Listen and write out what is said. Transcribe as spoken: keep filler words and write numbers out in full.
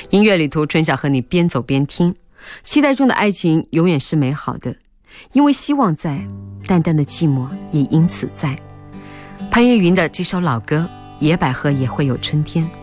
音乐旅途，春晓和你边走边听，期待中的爱情永远是美好的，因为希望在，淡淡的寂寞也因此在。潘越云的这首老歌《野百合也会有春天》。